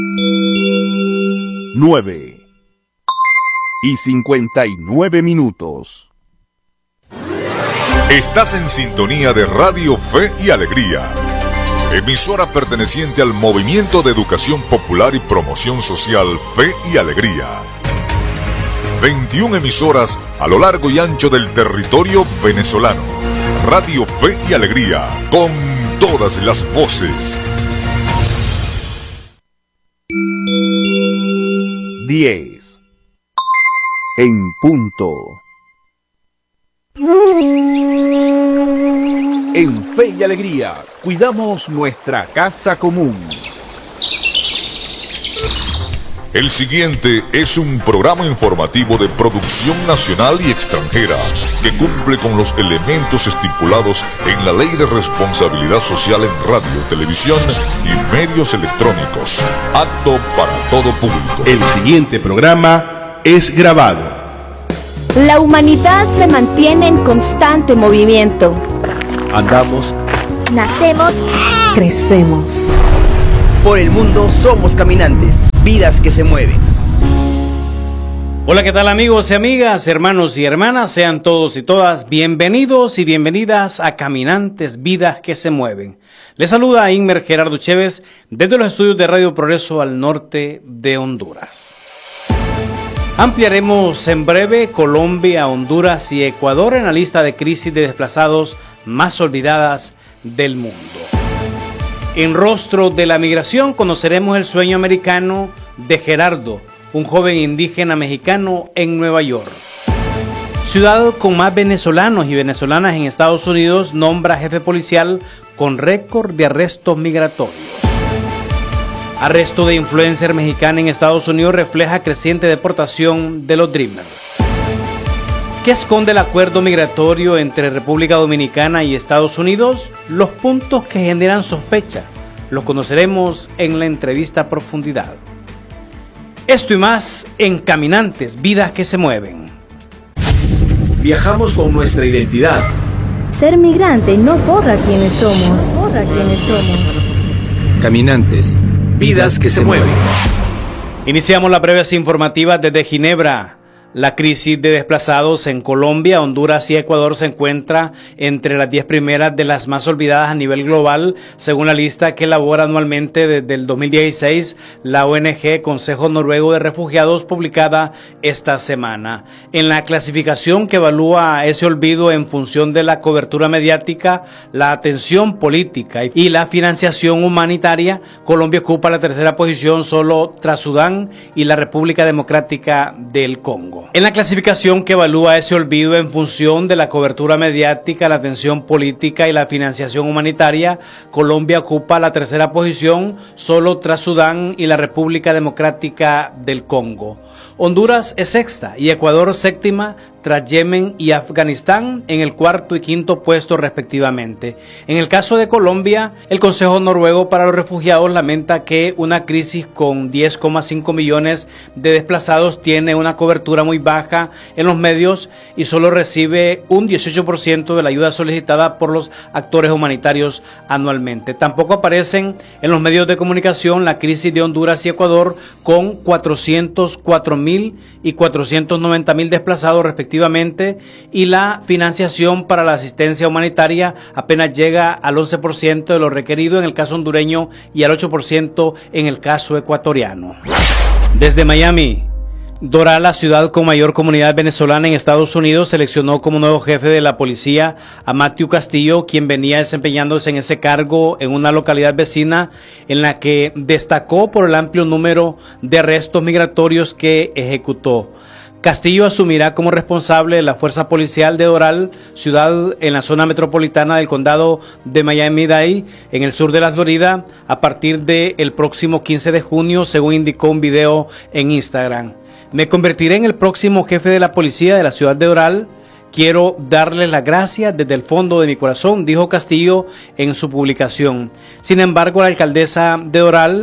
9:59. Estás en sintonía de Radio Fe y Alegría, emisora perteneciente al Movimiento de Educación Popular y Promoción Social Fe y Alegría. 21 emisoras a lo largo y ancho del territorio venezolano. Radio Fe y Alegría, con todas las voces. 10 en punto. En Fe y Alegría, cuidamos nuestra casa común. El siguiente es un programa informativo de producción nacional y extranjera que cumple con los elementos estipulados en la Ley de Responsabilidad Social en radio, televisión y medios electrónicos. Apto para todo público. El siguiente programa es grabado. La humanidad se mantiene en constante movimiento. Andamos, nacemos, crecemos. Por el mundo somos caminantes, vidas que se mueven. Hola, ¿qué tal amigos y amigas, hermanos y hermanas? Sean todos y todas bienvenidos y bienvenidas a Caminantes, Vidas que se Mueven. Les saluda a Inmer Gerardo Chévez desde los estudios de Radio Progreso al norte de Honduras. Ampliaremos en breve Colombia, Honduras y Ecuador en la lista de crisis de desplazados más olvidadas del mundo. En Rostro de la Migración conoceremos el sueño americano de Gerardo, un joven indígena mexicano en Nueva York. Ciudad con más venezolanos y venezolanas en Estados Unidos nombra jefe policial con récord de arrestos migratorios. Arresto de influencer mexicana en Estados Unidos refleja creciente deportación de los Dreamers. ¿Qué esconde el acuerdo migratorio entre República Dominicana y Estados Unidos? Los puntos que generan sospecha los conoceremos en la entrevista a profundidad. Esto y más en Caminantes, Vidas que se Mueven. Viajamos con nuestra identidad. Ser migrante no borra quienes somos, Caminantes, vidas que se mueven. Iniciamos las breves informativas desde Ginebra. La crisis de desplazados en Colombia, Honduras y Ecuador se encuentra entre las 10 primeras de las más olvidadas a nivel global, según la lista que elabora anualmente desde el 2016 la ONG Consejo Noruego de Refugiados, publicada esta semana. En la clasificación que evalúa ese olvido en función de la cobertura mediática, la atención política y la financiación humanitaria, Colombia ocupa la tercera posición solo tras Sudán y la República Democrática del Congo. En la clasificación que evalúa ese olvido en función de la cobertura mediática, la atención política y la financiación humanitaria, Colombia ocupa la tercera posición solo tras Sudán y la República Democrática del Congo. Honduras es sexta y Ecuador séptima tras Yemen y Afganistán en el cuarto y quinto puesto respectivamente. En el caso de Colombia, el Consejo Noruego para los Refugiados lamenta que una crisis con 10,5 millones de desplazados tiene una cobertura muy baja en los medios y solo recibe un 18% de la ayuda solicitada por los actores humanitarios anualmente. Tampoco aparecen en los medios de comunicación la crisis de Honduras y Ecuador con 404.000 y 490.000 desplazados respectivamente, y la financiación para la asistencia humanitaria apenas llega al 11% de lo requerido en el caso hondureño y al 8% en el caso ecuatoriano. Desde Miami, Doral, la ciudad con mayor comunidad venezolana en Estados Unidos, seleccionó como nuevo jefe de la policía a Matthew Castillo, quien venía desempeñándose en ese cargo en una localidad vecina en la que destacó por el amplio número de arrestos migratorios que ejecutó. Castillo asumirá como responsable de la fuerza policial de Doral, ciudad en la zona metropolitana del condado de Miami-Dade, en el sur de la Florida, a partir del próximo 15 de junio, según indicó un video en Instagram. Me convertiré en el próximo jefe de la policía de la ciudad de Doral. Quiero darles las gracias desde el fondo de mi corazón, dijo Castillo en su publicación. Sin embargo, la alcaldesa de Doral,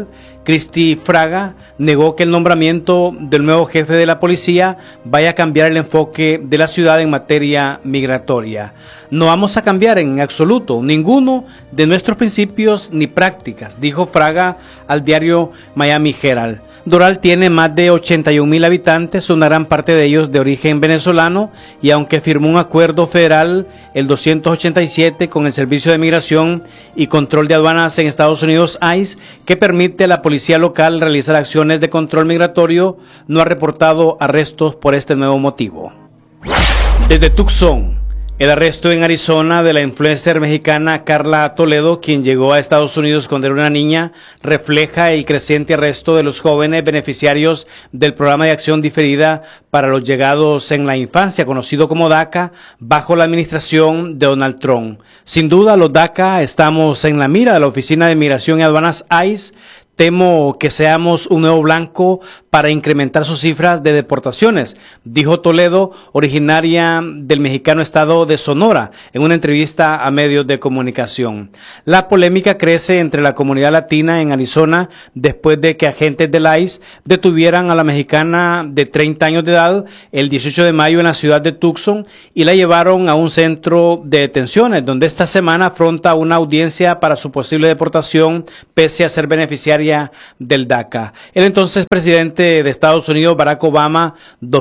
Cristi Fraga, negó que el nombramiento del nuevo jefe de la policía vaya a cambiar el enfoque de la ciudad en materia migratoria. No vamos a cambiar en absoluto ninguno de nuestros principios ni prácticas, dijo Fraga al diario Miami Herald. Doral tiene más de 81,000 habitantes, una gran parte de ellos de origen venezolano, y aunque firmó un acuerdo federal, el 287, con el Servicio de Migración y Control de Aduanas en Estados Unidos, ICE, que permite a la policía local realizar acciones de control migratorio, no ha reportado arrestos por este nuevo motivo. Desde Tucson, el arresto en Arizona de la influencer mexicana Carla Toledo, quien llegó a Estados Unidos cuando era una niña, refleja el creciente arresto de los jóvenes beneficiarios del Programa de Acción Diferida para los Llegados en la Infancia, conocido como DACA, bajo la administración de Donald Trump. Sin duda, los DACA estamos en la mira de la Oficina de Migración y Aduanas ICE. Temo que seamos un nuevo blanco para incrementar sus cifras de deportaciones, dijo Toledo, originaria del mexicano estado de Sonora, en una entrevista a medios de comunicación. La polémica crece entre la comunidad latina en Arizona después de que agentes del ICE detuvieran a la mexicana de 30 años de edad el 18 de mayo en la ciudad de Tucson y la llevaron a un centro de detenciones, donde esta semana afronta una audiencia para su posible deportación, pese a ser beneficiaria del DACA. El entonces presidente de Estados Unidos, Barack Obama,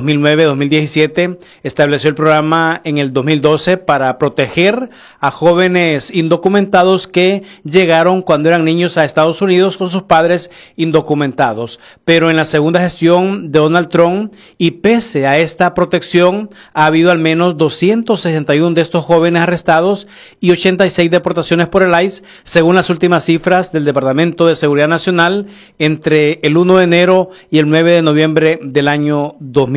2009-2017, estableció el programa en el 2012 para proteger a jóvenes indocumentados que llegaron cuando eran niños a Estados Unidos con sus padres indocumentados. Pero en la segunda gestión de Donald Trump, y pese a esta protección, ha habido al menos 261 de estos jóvenes arrestados y 86 deportaciones por el ICE, según las últimas cifras del Departamento de Seguridad Nacional, entre el 1 de enero y el 9 de noviembre del año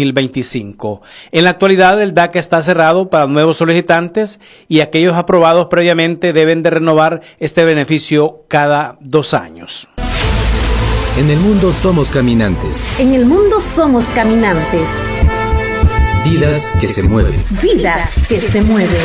2025. En la actualidad, el DACA está cerrado para nuevos solicitantes y aquellos aprobados previamente deben de renovar este beneficio cada 2 años. En el mundo somos caminantes. En el mundo somos caminantes. Vidas que se mueven. Vidas que se mueven.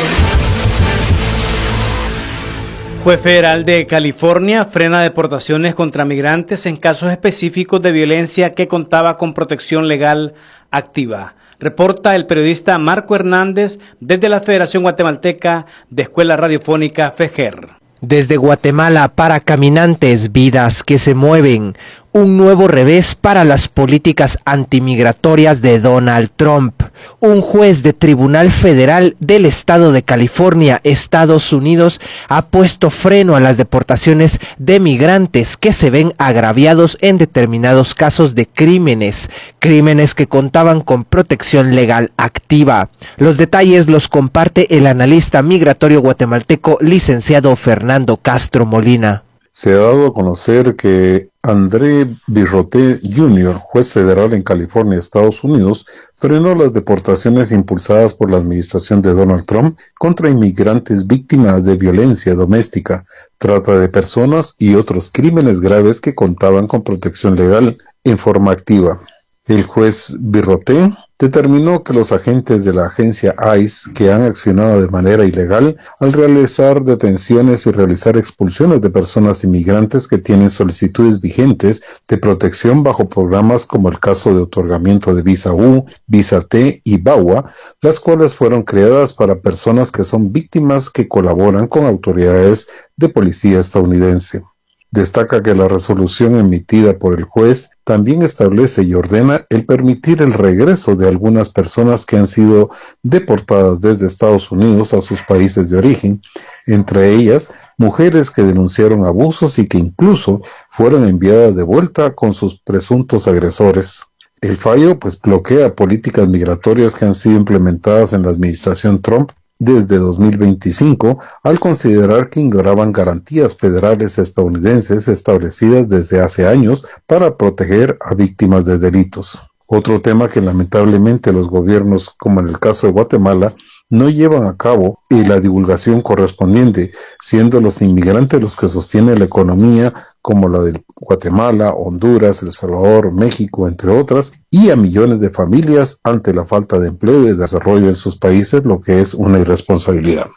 Juez federal de California frena deportaciones contra migrantes en casos específicos de violencia que contaba con protección legal activa. Reporta el periodista Marco Hernández desde la Federación Guatemalteca de Escuela Radiofónica FEGER. Desde Guatemala para caminantes, vidas que se mueven. Un nuevo revés para las políticas antimigratorias de Donald Trump. Un juez de Tribunal Federal del Estado de California, Estados Unidos, ha puesto freno a las deportaciones de migrantes que se ven agraviados en determinados casos de crímenes que contaban con protección legal activa. Los detalles los comparte el analista migratorio guatemalteco licenciado Fernando Castro Molina. Se ha dado a conocer que André Birroté Jr., juez federal en California, Estados Unidos, frenó las deportaciones impulsadas por la administración de Donald Trump contra inmigrantes víctimas de violencia doméstica, trata de personas y otros crímenes graves que contaban con protección legal en forma activa. El juez Birroté determinó que los agentes de la agencia ICE que han accionado de manera ilegal al realizar detenciones y realizar expulsiones de personas inmigrantes que tienen solicitudes vigentes de protección bajo programas como el caso de otorgamiento de visa U, visa T y VAWA, las cuales fueron creadas para personas que son víctimas que colaboran con autoridades de policía estadounidense. Destaca que la resolución emitida por el juez también establece y ordena el permitir el regreso de algunas personas que han sido deportadas desde Estados Unidos a sus países de origen, entre ellas mujeres que denunciaron abusos y que incluso fueron enviadas de vuelta con sus presuntos agresores. El fallo bloquea políticas migratorias que han sido implementadas en la administración Trump desde 2025, al considerar que ignoraban garantías federales estadounidenses establecidas desde hace años para proteger a víctimas de delitos. Otro tema que lamentablemente los gobiernos, como en el caso de Guatemala, no llevan a cabo y la divulgación correspondiente, siendo los inmigrantes los que sostienen la economía como la de Guatemala, Honduras, El Salvador, México, entre otras, y a millones de familias ante la falta de empleo y desarrollo en sus países, lo que es una irresponsabilidad.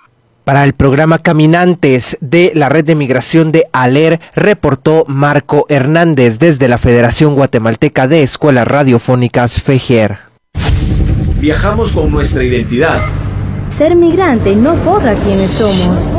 Para el programa Caminantes de la Red de Migración de ALER, reportó Marco Hernández desde la Federación Guatemalteca de Escuelas Radiofónicas FEGER. Viajamos con nuestra identidad. Ser migrante no borra quienes somos.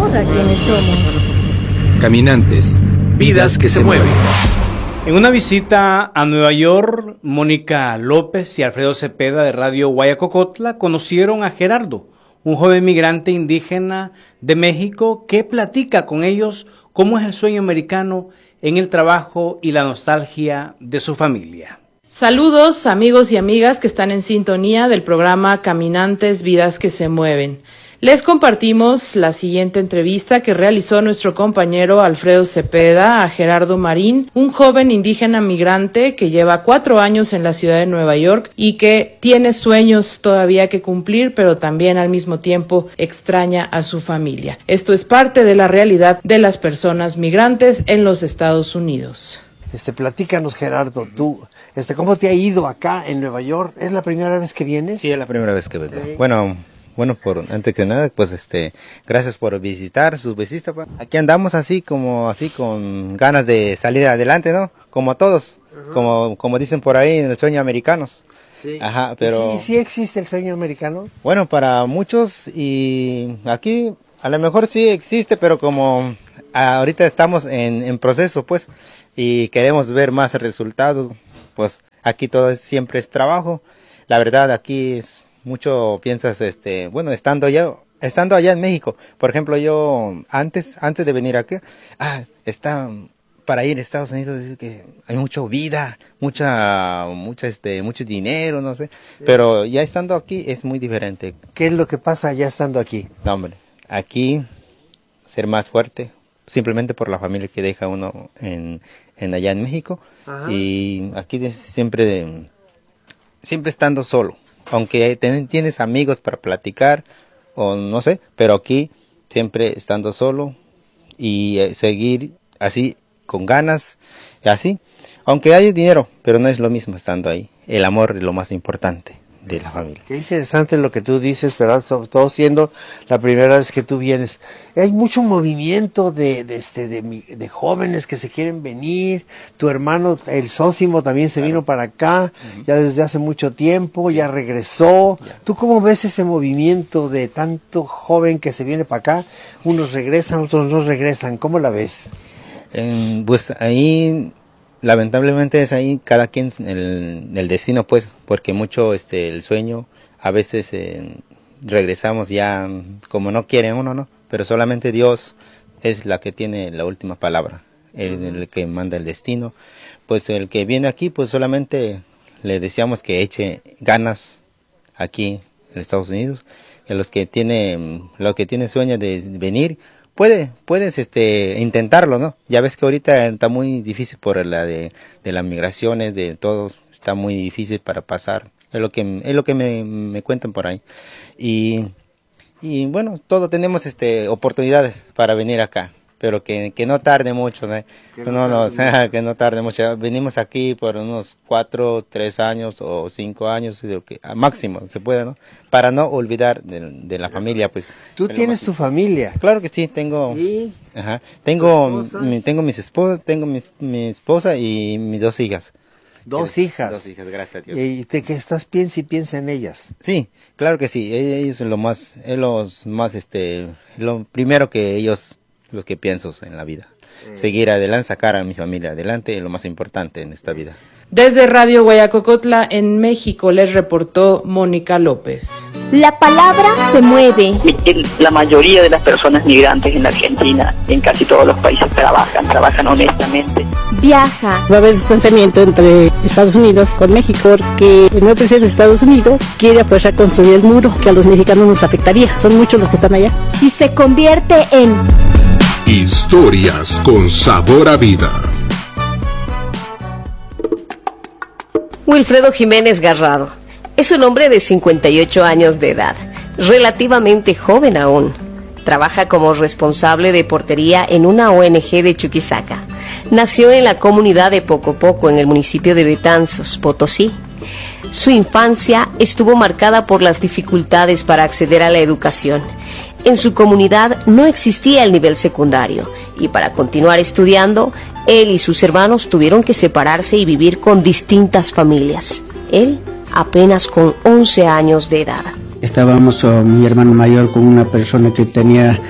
Caminantes, vidas que se mueven. En una visita a Nueva York, Mónica López y Alfredo Cepeda de Radio Guayacocotla conocieron a Gerardo, un joven migrante indígena de México que platica con ellos cómo es el sueño americano en el trabajo y la nostalgia de su familia. Saludos amigos y amigas que están en sintonía del programa Caminantes, Vidas que se Mueven. Les compartimos la siguiente entrevista que realizó nuestro compañero Alfredo Cepeda a Gerardo Marín, un joven indígena migrante que lleva 4 años en la ciudad de Nueva York y que tiene sueños todavía que cumplir, pero también al mismo tiempo extraña a su familia. Esto es parte de la realidad de las personas migrantes en los Estados Unidos. Platícanos, Gerardo, tú, ¿cómo te ha ido acá en Nueva York? ¿Es la primera vez que vienes? Sí, es la primera vez que vengo. Bueno, antes que nada, pues gracias por visitar sus visitas. Aquí andamos así con ganas de salir adelante, ¿no? Como todos, como dicen por ahí en el sueño americanos. Sí. Ajá, pero ¿Sí existe el sueño americano? Bueno, para muchos, y aquí a lo mejor sí existe, pero como ahorita estamos en proceso, pues, y queremos ver más resultados, pues aquí todo siempre es trabajo. La verdad, aquí es mucho piensas, estando allá en México, por ejemplo, yo antes de venir aquí, para ir a Estados Unidos, que hay mucha vida, mucho dinero, no sé, pero ya estando aquí es muy diferente. ¿Qué es lo que pasa ya estando aquí? No, hombre, aquí ser más fuerte, simplemente por la familia que deja uno allá en México. Ajá. Y aquí siempre estando solo. Aunque tienes amigos para platicar, o no sé, pero aquí siempre estando solo y seguir así, con ganas, así. Aunque hay dinero, pero no es lo mismo estando ahí. El amor es lo más importante de la familia. Qué interesante lo que tú dices, pero sobre todo siendo la primera vez que tú vienes. Hay mucho movimiento de jóvenes que se quieren venir. Tu hermano, el Sósimo, también se vino para acá, ya desde hace mucho tiempo, ya regresó. ¿Tú cómo ves ese movimiento de tanto joven que se viene para acá? Unos regresan, otros no regresan. ¿Cómo la ves? Pues ahí lamentablemente es ahí cada quien el destino, pues, porque mucho el sueño, a veces regresamos ya como no quiere uno, ¿no? Pero solamente Dios es la que tiene la última palabra, el que manda el destino. Pues el que viene aquí, pues solamente le deseamos que eche ganas aquí en Estados Unidos, que los que tiene sueño de venir, puedes intentarlo, ¿no? Ya ves que ahorita está muy difícil por la de las migraciones, de todo, está muy difícil para pasar. Es lo que me cuentan por ahí. Y bueno, todos tenemos oportunidades para venir acá, pero que no tarde mucho, ¿no? Que no tarde mucho. Venimos aquí por unos 4, 3 años o 5 años, máximo se puede, ¿no? Para no olvidar de la familia, pues. ¿Tú tienes tu familia? Claro que sí, tengo. ¿Y? Ajá. Tengo mi esposa y mis 2 hijas. ¿Dos hijas? 2 hijas, gracias a Dios. ¿Y que piensa en ellas? Sí, claro que sí. Ellos son lo primero que ellos, lo que pienso en la vida. Seguir adelante, sacar a mi familia adelante es lo más importante en esta vida. Desde Radio Guayacocotla en México les reportó Mónica López. La palabra se mueve. La mayoría de las personas migrantes en la Argentina y en casi todos los países trabajan honestamente. Viaja. Va a haber distanciamiento entre Estados Unidos con México porque el nuevo presidente de Estados Unidos quiere a construir el muro que a los mexicanos nos afectaría. Son muchos los que están allá. Y se convierte en historias con sabor a vida. Wilfredo Jiménez Garrado es un hombre de 58 años de edad, relativamente joven aún. Trabaja como responsable de portería en una ONG de Chuquisaca. Nació en la comunidad de Pocopoco, en el municipio de Betanzos, Potosí. Su infancia estuvo marcada por las dificultades para acceder a la educación. En su comunidad no existía el nivel secundario y para continuar estudiando, él y sus hermanos tuvieron que separarse y vivir con distintas familias. Él apenas con 11 años de edad. Estábamos, mi hermano mayor, con una persona que tenía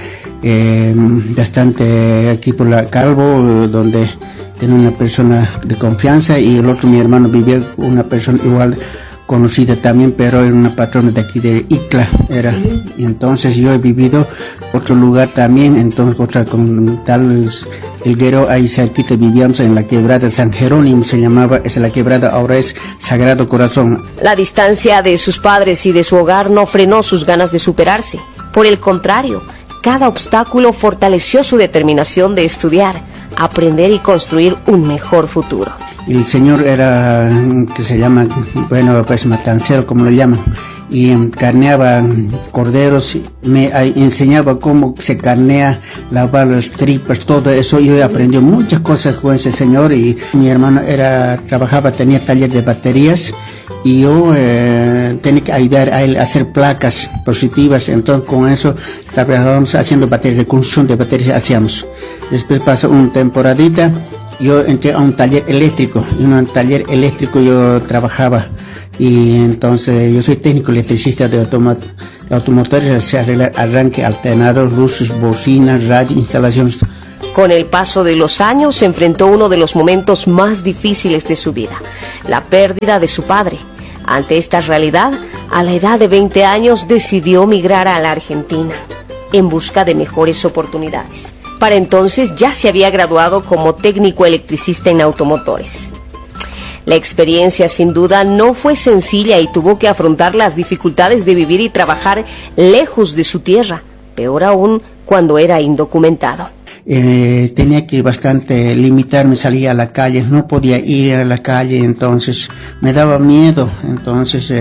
bastante aquí por la Calvo, donde tenía una persona de confianza, y el otro, mi hermano, vivía con una persona igual conocida también, pero era una patrona de aquí de Icla era. Y entonces yo he vivido otro lugar también, entonces otra con tal Elguero, ahí cerquita vivíamos en la quebrada San Jerónimo, se llamaba, es la quebrada, ahora es Sagrado Corazón. La distancia de sus padres y de su hogar no frenó sus ganas de superarse. Por el contrario, cada obstáculo fortaleció su determinación de estudiar, aprender y construir un mejor futuro. El señor era, que se llama, bueno, pues matancero, como lo llaman, y carneaba corderos, me enseñaba cómo se carnea, lavar las tripas, todo eso. Yo aprendí muchas cosas con ese señor, y mi hermano trabajaba, tenía taller de baterías, y yo tenía que ayudar a él a hacer placas positivas. Entonces con eso trabajábamos haciendo baterías, reconstrucción de baterías hacíamos. Después pasó una temporadita, yo entré a un taller eléctrico, y en un taller eléctrico yo trabajaba, y entonces yo soy técnico electricista de automotores, se arregla arranque, alternador, luces, bocinas, radio, instalaciones. Con el paso de los años se enfrentó uno de los momentos más difíciles de su vida, la pérdida de su padre. Ante esta realidad, a la edad de 20 años decidió migrar a la Argentina en busca de mejores oportunidades. Para entonces ya se había graduado como técnico electricista en automotores. La experiencia sin duda no fue sencilla y tuvo que afrontar las dificultades de vivir y trabajar lejos de su tierra, peor aún cuando era indocumentado. Tenía que bastante limitarme, salir a la calle, no podía ir a la calle, entonces me daba miedo, entonces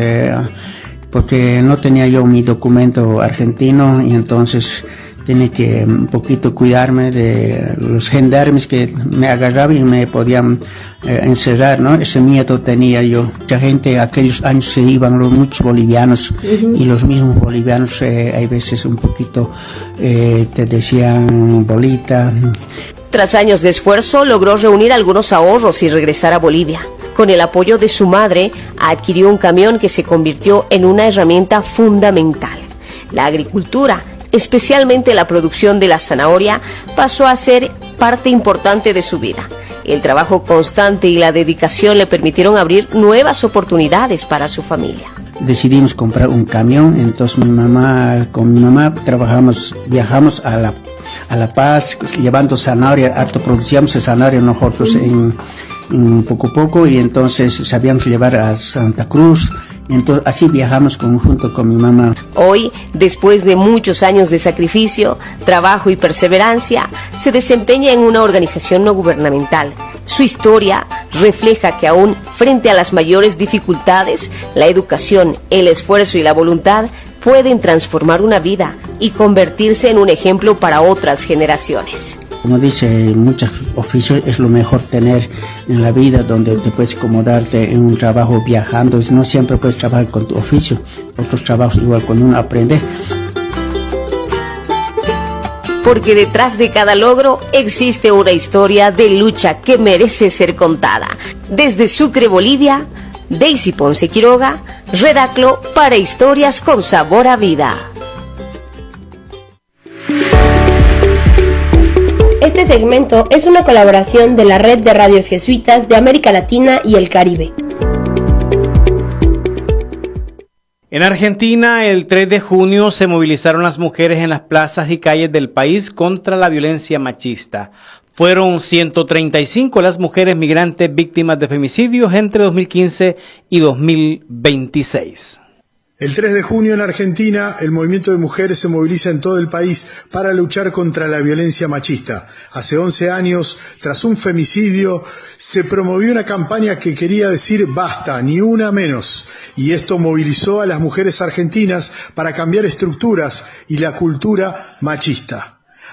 porque no tenía yo mi documento argentino, y entonces tenía que un poquito cuidarme de los gendarmes que me agarraban y me podían encerrar, ¿no? Ese miedo tenía yo. Mucha gente, aquellos años se iban muchos bolivianos, y los mismos bolivianos hay veces un poquito te decían bolita. Tras años de esfuerzo, logró reunir algunos ahorros y regresar a Bolivia. Con el apoyo de su madre, adquirió un camión que se convirtió en una herramienta fundamental. La agricultura, especialmente la producción de la zanahoria, pasó a ser parte importante de su vida. El trabajo constante y la dedicación le permitieron abrir nuevas oportunidades para su familia. Decidimos comprar un camión, entonces con mi mamá viajamos a La Paz, llevando zanahoria, harto producíamos zanahoria nosotros en poco, y entonces sabíamos llevar a Santa Cruz. Entonces así viajamos junto con mi mamá. Hoy, después de muchos años de sacrificio, trabajo y perseverancia, se desempeña en una organización no gubernamental. Su historia refleja que aún frente a las mayores dificultades, la educación, el esfuerzo y la voluntad pueden transformar una vida y convertirse en un ejemplo para otras generaciones. Como dice, muchos oficios es lo mejor tener en la vida, donde te puedes acomodarte en un trabajo viajando. No siempre puedes trabajar con tu oficio, otros trabajos igual cuando uno aprende. Porque detrás de cada logro existe una historia de lucha que merece ser contada. Desde Sucre, Bolivia, Daisy Ponce Quiroga, Redaclo para Historias con Sabor a Vida. Este segmento es una colaboración de la Red de Radios Jesuitas de América Latina y el Caribe. En Argentina, el 3 de junio se movilizaron las mujeres en las plazas y calles del país contra la violencia machista. Fueron 135 las mujeres migrantes víctimas de femicidios entre 2015 y 2026. El 3 de junio en Argentina, el movimiento de mujeres se moviliza en todo el país para luchar contra la violencia machista. Hace 11 años, tras un femicidio, se promovió una campaña que quería decir basta, ni una menos. Y esto movilizó a las mujeres argentinas para cambiar estructuras y la cultura machista.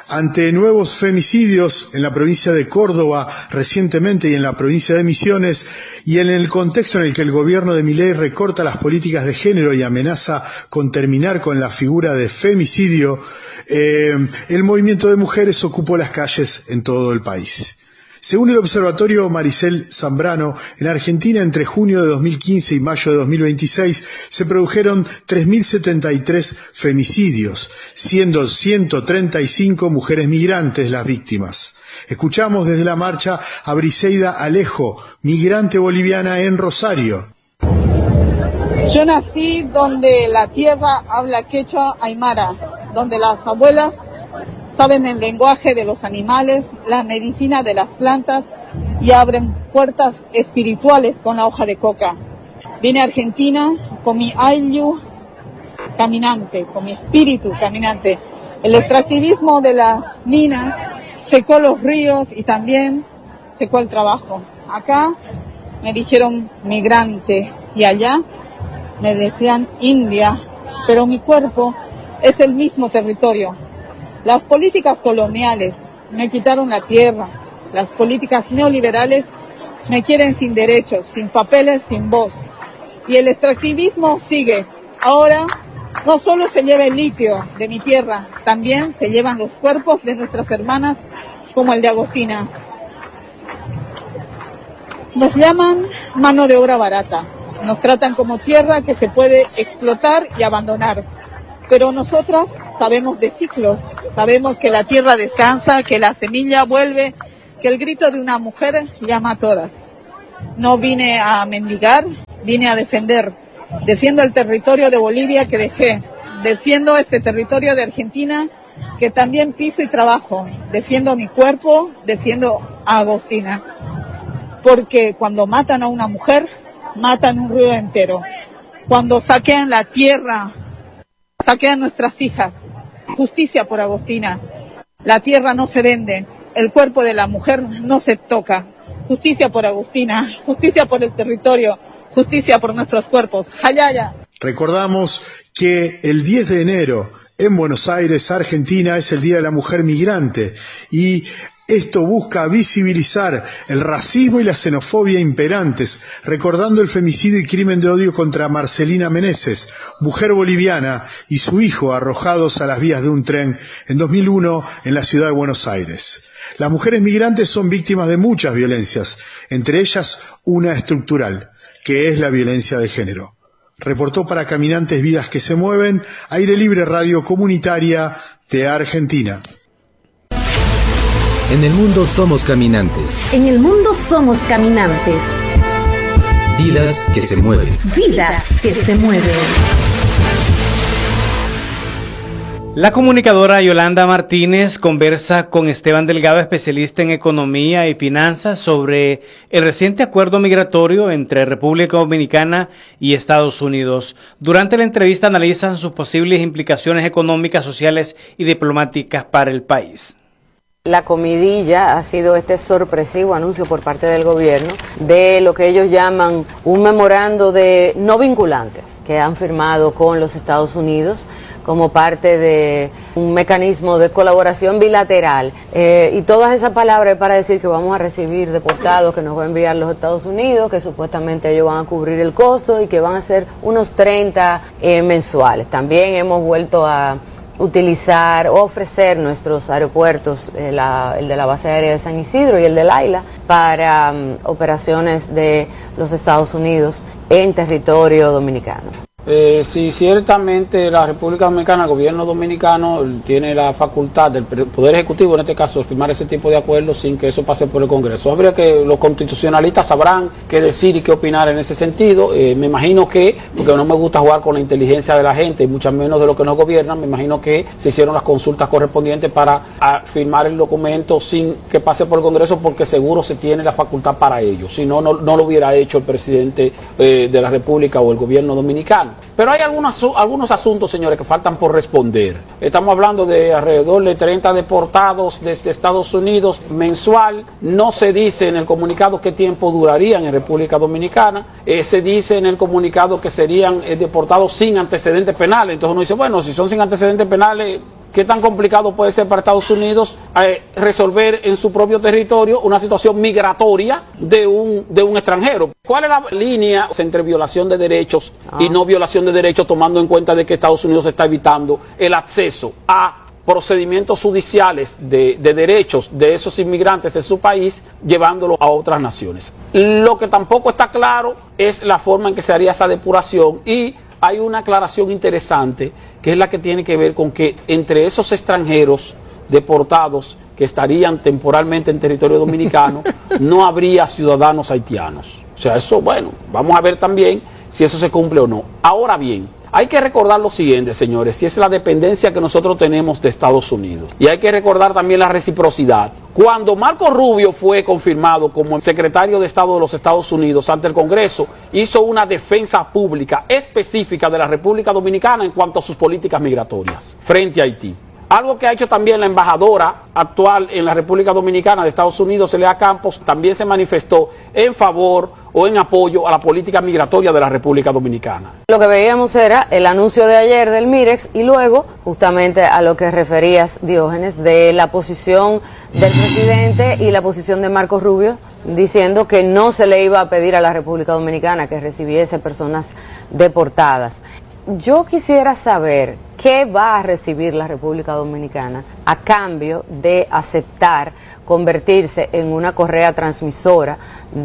Ante nuevos femicidios en la provincia de Córdoba recientemente y en la provincia de Misiones, y en el contexto en el que el gobierno de Milei recorta las políticas de género y amenaza con terminar con la figura de femicidio, el movimiento de mujeres ocupó las calles en todo el país. Según el observatorio Maricel Zambrano, en Argentina entre junio de 2015 y mayo de 2026 se produjeron 3.073 femicidios, siendo 135 mujeres migrantes las víctimas. Escuchamos desde la marcha a Briseida Alejo, migrante boliviana en Rosario. Yo nací donde la tierra habla quechua aymara, donde las abuelas saben el lenguaje de los animales, la medicina de las plantas y abren puertas espirituales con la hoja de coca. Vine a Argentina con mi ayllu caminante, con mi espíritu caminante. El extractivismo de las minas secó los ríos y también secó el trabajo. Acá me dijeron migrante y allá me decían india, pero mi cuerpo es el mismo territorio. Las políticas coloniales me quitaron la tierra, las políticas neoliberales me quieren sin derechos, sin papeles, sin voz. Y el extractivismo sigue. Ahora no solo se lleva el litio de mi tierra, también se llevan los cuerpos de nuestras hermanas como el de Agostina. Nos llaman mano de obra barata, nos tratan como tierra que se puede explotar y abandonar. Pero nosotras sabemos de ciclos, sabemos que la tierra descansa, que la semilla vuelve, que el grito de una mujer llama a todas. No vine a mendigar, vine a defender. Defiendo el territorio de Bolivia que dejé, defiendo este territorio de Argentina que también piso y trabajo. Defiendo mi cuerpo, defiendo a Agostina. Porque cuando matan a una mujer, matan un río entero. Cuando saquean la tierra, saquean nuestras hijas. Justicia por Agostina. La tierra no se vende, el cuerpo de la mujer no se toca. Justicia por Agostina, justicia por el territorio, justicia por nuestros cuerpos. Hayaya. Recordamos que el 10 de enero en Buenos Aires, Argentina, es el Día de la Mujer Migrante y esto busca visibilizar el racismo y la xenofobia imperantes, recordando el femicidio y crimen de odio contra Marcelina Meneses, mujer boliviana, y su hijo arrojados a las vías de un tren en 2001 en la ciudad de Buenos Aires. Las mujeres migrantes son víctimas de muchas violencias, entre ellas una estructural, que es la violencia de género. Reportó para Caminantes Vidas que se Mueven, Aire Libre Radio Comunitaria de Argentina. En el mundo somos caminantes. En el mundo somos caminantes. Vidas que se mueven. Vidas que se mueven. La comunicadora Yolanda Martínez conversa con Esteban Delgado, especialista en economía y finanzas, sobre el reciente acuerdo migratorio entre República Dominicana y Estados Unidos. Durante la entrevista analizan sus posibles implicaciones económicas, sociales y diplomáticas para el país. La comidilla ha sido este sorpresivo anuncio por parte del gobierno de lo que ellos llaman un memorando de no vinculante que han firmado con los Estados Unidos como parte de un mecanismo de colaboración bilateral. Y todas esas palabras para decir que vamos a recibir deportados que nos va a enviar los Estados Unidos, que supuestamente ellos van a cubrir el costo y que van a ser unos 30 mensuales. También hemos vuelto a utilizar o ofrecer nuestros aeropuertos, el de la base aérea de San Isidro y el de Laila, para operaciones de los Estados Unidos en territorio dominicano. Sí, ciertamente la República Dominicana, el gobierno dominicano tiene la facultad del Poder Ejecutivo, en este caso, de firmar ese tipo de acuerdos sin que eso pase por el Congreso. Habría que los constitucionalistas sabrán qué decir y qué opinar en ese sentido. Me imagino que, porque no me gusta jugar con la inteligencia de la gente y mucho menos de los que nos gobiernan, me imagino que se hicieron las consultas correspondientes para firmar el documento sin que pase por el Congreso, porque seguro se tiene la facultad para ello. Si no, no lo hubiera hecho el presidente de la República o el gobierno dominicano. Pero hay algunos asuntos, señores, que faltan por responder. Estamos hablando de alrededor de 30 deportados desde Estados Unidos mensual. No se dice en el comunicado qué tiempo durarían en República Dominicana. Se dice en el comunicado que serían deportados sin antecedentes penales. Entonces uno dice, bueno, si son sin antecedentes penales, ¿Qué tan complicado puede ser para Estados Unidos resolver en su propio territorio una situación migratoria de un extranjero? ¿Cuál es la línea entre violación de derechos y no violación de derechos, tomando en cuenta de que Estados Unidos está evitando el acceso a procedimientos judiciales de derechos de esos inmigrantes en su país, llevándolo a otras naciones? Lo que tampoco está claro es la forma en que se haría esa depuración, y hay una aclaración interesante que es la que tiene que ver con que entre esos extranjeros deportados que estarían temporalmente en territorio dominicano no habría ciudadanos haitianos. O sea, eso, bueno, vamos a ver también si eso se cumple o no. Ahora bien, hay que recordar lo siguiente, señores, si es la dependencia que nosotros tenemos de Estados Unidos. Y hay que recordar también la reciprocidad. Cuando Marco Rubio fue confirmado como el secretario de Estado de los Estados Unidos ante el Congreso, hizo una defensa pública específica de la República Dominicana en cuanto a sus políticas migratorias frente a Haití. Algo que ha hecho también la embajadora actual en la República Dominicana de Estados Unidos, Celia Campos, también se manifestó en favor o en apoyo a la política migratoria de la República Dominicana. Lo que veíamos era el anuncio de ayer del Mirex y luego justamente a lo que referías, Diógenes, de la posición del presidente y la posición de Marco Rubio, diciendo que no se le iba a pedir a la República Dominicana que recibiese personas deportadas. Yo quisiera saber qué va a recibir la República Dominicana a cambio de aceptar convertirse en una correa transmisora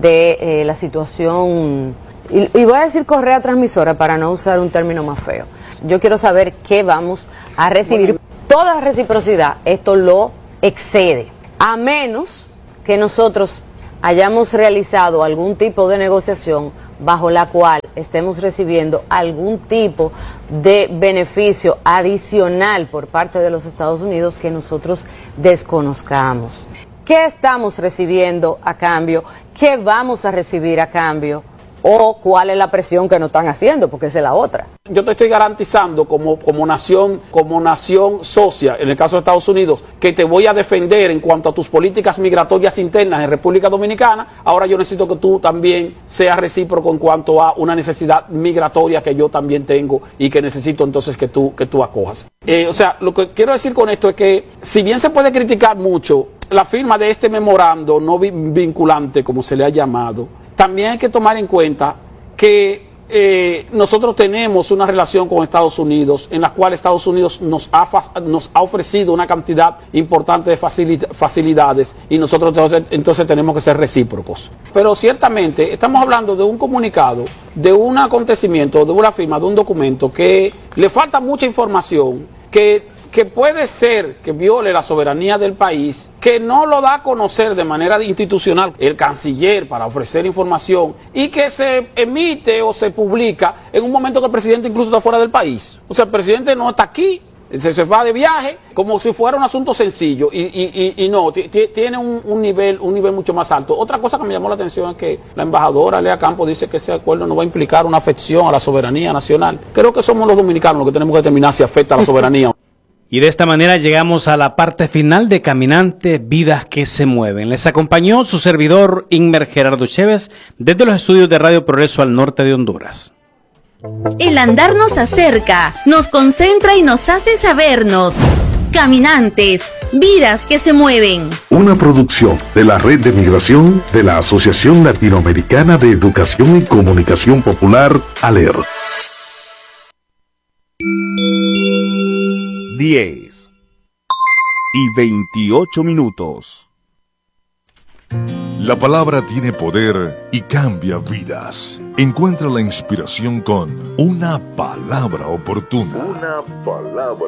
de la situación, y voy a decir correa transmisora para no usar un término más feo. Yo quiero saber qué vamos a recibir. Bueno, toda reciprocidad esto lo excede, a menos que nosotros hayamos realizado algún tipo de negociación bajo la cual estemos recibiendo algún tipo de beneficio adicional por parte de los Estados Unidos que nosotros desconozcamos. ¿Qué estamos recibiendo a cambio? ¿Qué vamos a recibir a cambio? ¿O cuál es la presión que nos están haciendo? Porque esa es la otra. Yo te estoy garantizando como nación socia, en el caso de Estados Unidos, que te voy a defender en cuanto a tus políticas migratorias internas en República Dominicana. Ahora yo necesito que tú también seas recíproco en cuanto a una necesidad migratoria que yo también tengo y que necesito entonces que tú acojas. O sea, lo que quiero decir con esto es que si bien se puede criticar mucho la firma de este memorando no vinculante, como se le ha llamado, también hay que tomar en cuenta que nosotros tenemos una relación con Estados Unidos en la cual Estados Unidos nos ha ofrecido una cantidad importante de facilidades y nosotros entonces tenemos que ser recíprocos. Pero ciertamente estamos hablando de un comunicado, de un acontecimiento, de una firma, de un documento que le falta mucha información, que puede ser que viole la soberanía del país, que no lo da a conocer de manera institucional el canciller para ofrecer información y que se emite o se publica en un momento que el presidente incluso está fuera del país. O sea, el presidente no está aquí, se va de viaje como si fuera un asunto sencillo y no, tiene un nivel mucho más alto. Otra cosa que me llamó la atención es que la embajadora Lea Campos dice que ese acuerdo no va a implicar una afección a la soberanía nacional. Creo que somos los dominicanos los que tenemos que determinar si afecta a la soberanía. Y de esta manera llegamos a la parte final de Caminante, Vidas que se mueven. Les acompañó su servidor Inmer Gerardo Chévez desde los estudios de Radio Progreso al norte de Honduras. El andar nos acerca, nos concentra y nos hace sabernos. Caminantes, Vidas que se mueven. Una producción de la Red de Migración de la Asociación Latinoamericana de Educación y Comunicación Popular, ALER. 10 y 28 minutos. La palabra tiene poder y cambia vidas. Encuentra la inspiración con una palabra oportuna. Una palabra